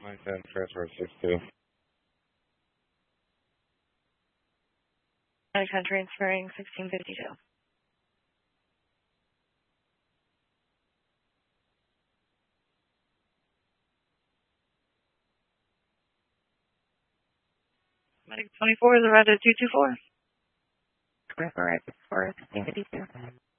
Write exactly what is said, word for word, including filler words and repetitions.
My ten transfer six two. Medic ten transferring sixteen fifty-two. Medic twenty-four is around at two two four. Transfer right for sixteen fifty-two.